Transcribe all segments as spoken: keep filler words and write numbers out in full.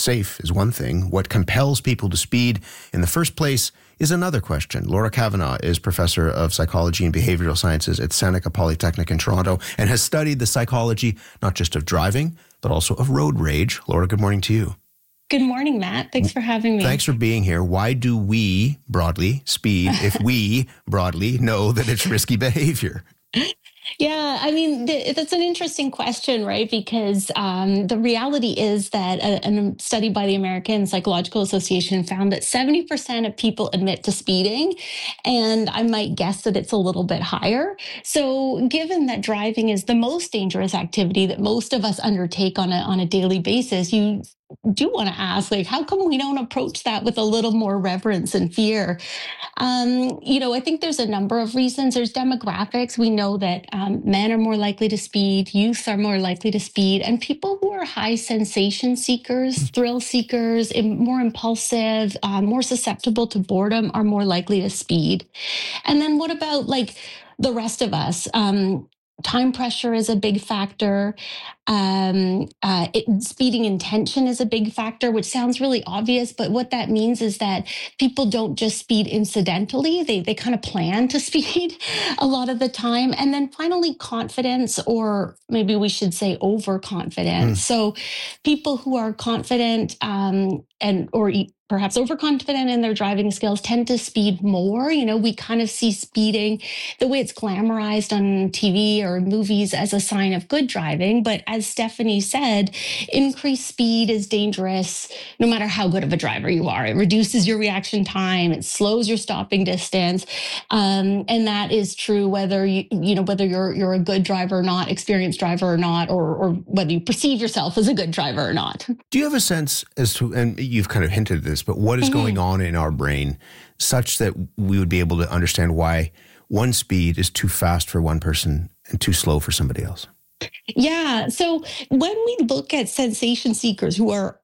safe is one thing. What compels people to speed in the first place is another question. Laura Kavanagh is professor of psychology and behavioral sciences at Seneca Polytechnic in Toronto and has studied the psychology not just of driving, but also of road rage. Laura, good morning to you. Good morning, Matt. Thanks for having me. Thanks for being here. Why do we broadly speed if we broadly know that it's risky behavior? Yeah, I mean, th- that's an interesting question, right? Because um, the reality is that a, a study by the American Psychological Association found that seventy percent of people admit to speeding, and I might guess that it's a little bit higher. So given that driving is the most dangerous activity that most of us undertake on a, on a daily basis, you do want to ask, like, how come we don't approach that with a little more reverence and fear? Um, you know, I think there's a number of reasons. There's demographics. We know that um, men are more likely to speed, youth are more likely to speed, and people who are high sensation seekers, thrill seekers, more impulsive, uh, more susceptible to boredom are more likely to speed. And then what about like the rest of us? Um, Time pressure is a big factor. Um, uh, it, speeding intention is a big factor, which sounds really obvious, but what that means is that people don't just speed incidentally. They they kind of plan to speed a lot of the time. And then finally, confidence, or maybe we should say overconfidence. Mm. So people who are confident um, and or perhaps overconfident in their driving skills tend to speed more. You know, we kind of see speeding, the way it's glamorized on T V or movies, as a sign of good driving. But as Stephanie said, increased speed is dangerous no matter how good of a driver you are. It reduces your reaction time, it slows your stopping distance. Um, and that is true whether you, you know, whether you're you're a good driver or not, experienced driver or not, or, or whether you perceive yourself as a good driver or not. Do you have a sense as to, and you've kind of hinted at this, but what is mm-hmm. going on in our brain such that we would be able to understand why one speed is too fast for one person and too slow for somebody else? Yeah. So when we look at sensation seekers who are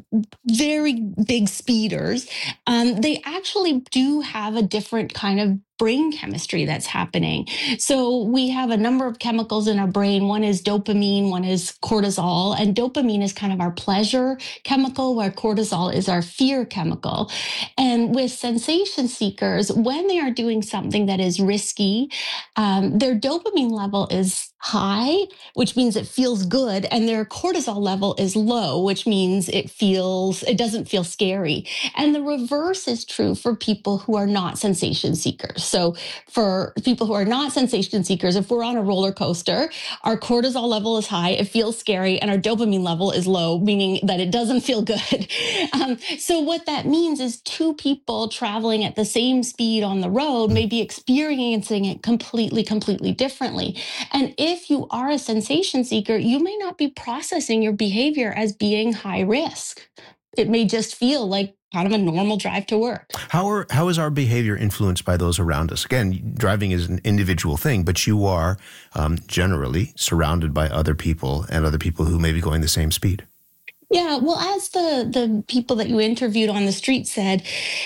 very big speeders, um, they actually do have a different kind of brain chemistry that's happening. So we have a number of chemicals in our brain. One is dopamine, one is cortisol, and dopamine is kind of our pleasure chemical, where cortisol is our fear chemical. And with sensation seekers, when they are doing something that is risky, um, their dopamine level is high, which means it feels good, and their cortisol level is low, which means it feels, it doesn't feel scary. And the reverse is true for people who are not sensation seekers. So for people who are not sensation seekers, if we're on a roller coaster, our cortisol level is high, it feels scary, and our dopamine level is low, meaning that it doesn't feel good. Um, so what that means is two people traveling at the same speed on the road may be experiencing it completely, completely differently. And if you are a sensation seeker, you may not be processing your behavior as being high risk. It may just feel like kind of a normal drive to work. How are how is our behavior influenced by those around us? Again, driving is an individual thing, but you are um, generally surrounded by other people and other people who may be going the same speed. Yeah, well, as the the people that you interviewed on the street said,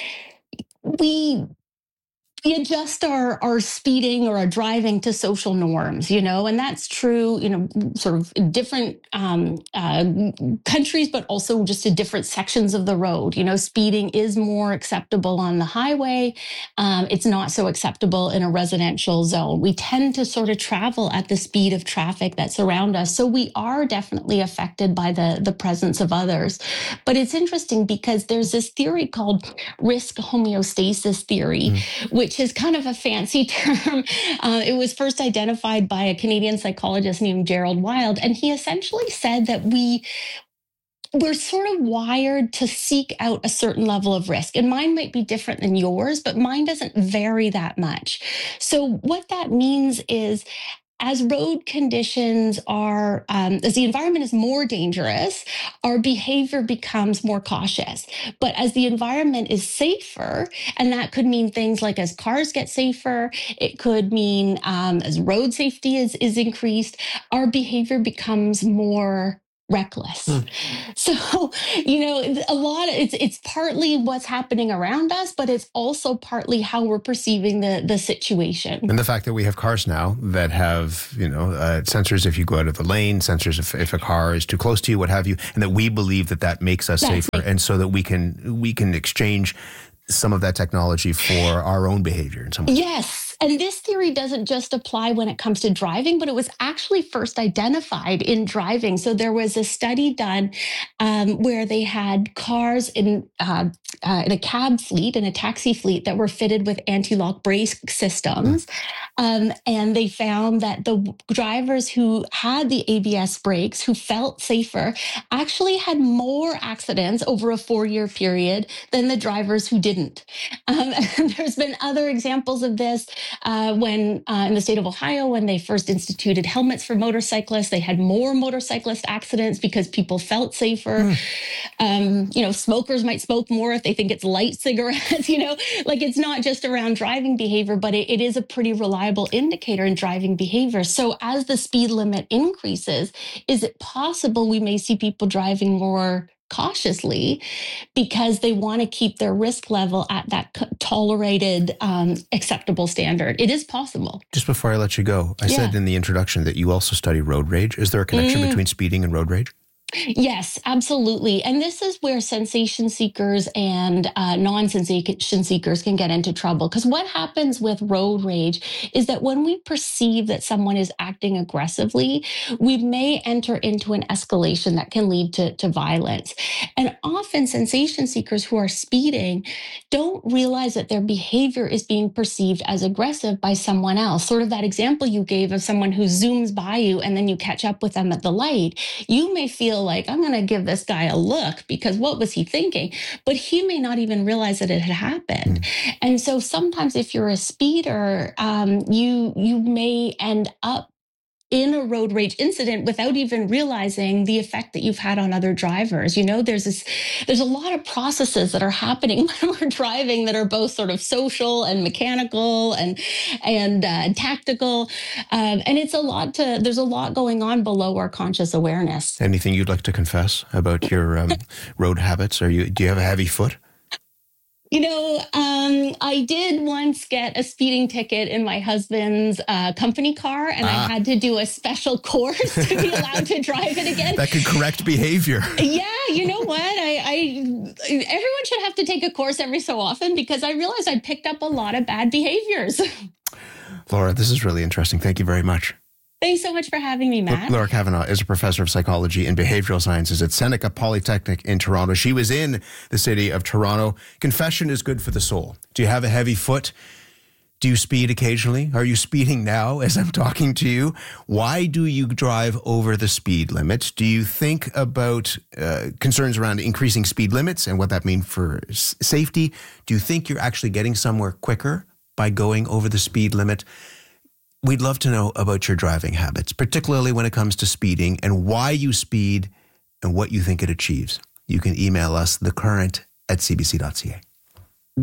we we adjust our, our speeding or our driving to social norms, you know, and that's true, you know, sort of in different um, uh, countries, but also just in different sections of the road. You know, speeding is more acceptable on the highway. Um, it's not so acceptable in a residential zone. We tend to sort of travel at the speed of traffic that's around us. So we are definitely affected by the, the presence of others. But it's interesting because there's this theory called risk homeostasis theory, mm. which which is kind of a fancy term. Uh, it was first identified by a Canadian psychologist named Gerald Wild, and he essentially said that we we're sort of wired to seek out a certain level of risk. And mine might be different than yours, but mine doesn't vary that much. So what that means is, as road conditions are, um, as the environment is more dangerous, our behavior becomes more cautious. But as the environment is safer, and that could mean things like as cars get safer, it could mean um, as road safety is, is increased, our behavior becomes more reckless. Hmm. So, you know, a lot of, it's it's partly what's happening around us, but it's also partly how we're perceiving the the situation. And the fact that we have cars now that have, you know, uh, sensors if you go out of the lane, sensors if, if a car is too close to you, what have you, and that we believe that that makes us That's safer, right. and so that we can we can exchange some of that technology for our own behavior in some way. Yes. And this theory doesn't just apply when it comes to driving, but it was actually first identified in driving. So there was a study done um, where they had cars in, uh, uh, in a cab fleet, in a taxi fleet that were fitted with anti-lock brake systems. Um, and they found that the drivers who had the A B S brakes, who felt safer, actually had more accidents over a four-year period than the drivers who didn't. Um, and there's been other examples of this. Uh, when uh, in the state of Ohio, when they first instituted helmets for motorcyclists, they had more motorcyclist accidents because people felt safer. Mm. Um, you know, smokers might smoke more if they think it's light cigarettes, you know, like it's not just around driving behavior, but it, it is a pretty reliable indicator in driving behavior. So as the speed limit increases, is it possible we may see people driving more cautiously because they want to keep their risk level at that tolerated, um, acceptable standard? It is possible. Just before I let you go, I yeah. said in the introduction that you also study road rage. Is there a connection mm. between speeding and road rage? Yes, absolutely. And this is where sensation seekers and uh, non-sensation seekers can get into trouble. Because what happens with road rage is that when we perceive that someone is acting aggressively, we may enter into an escalation that can lead to, to violence. And often sensation seekers who are speeding don't realize that their behavior is being perceived as aggressive by someone else. Sort of that example you gave of someone who zooms by you and then you catch up with them at the light. You may feel like, I'm going to give this guy a look because what was he thinking? But he may not even realize that it had happened. Mm. And so sometimes if you're a speeder, um, you you may end up in a road rage incident without even realizing the effect that you've had on other drivers. You know, there's this, there's a lot of processes that are happening when we're driving that are both sort of social and mechanical and, and uh, tactical. Um, and it's a lot to, there's a lot going on below our conscious awareness. Anything you'd like to confess about your um, road habits? Are you, do you have a heavy foot? You know, um, I did once get a speeding ticket in my husband's uh, company car, and ah. I had to do a special course to be allowed to drive it again. That could correct behavior. Yeah, you know what? I, I everyone should have to take a course every so often because I realized I picked up a lot of bad behaviors. Laura, this is really interesting. Thank you very much. Thanks so much for having me, Matt. Laura Kavanagh is a professor of psychology and behavioral sciences at Seneca Polytechnic in Toronto. She was in the city of Toronto. Confession is good for the soul. Do you have a heavy foot? Do you speed occasionally? Are you speeding now as I'm talking to you? Why do you drive over the speed limit? Do you think about uh, concerns around increasing speed limits and what that means for s- safety? Do you think you're actually getting somewhere quicker by going over the speed limit? We'd love to know about your driving habits, particularly when it comes to speeding and why you speed and what you think it achieves. You can email us, thecurrent at c b c dot c a.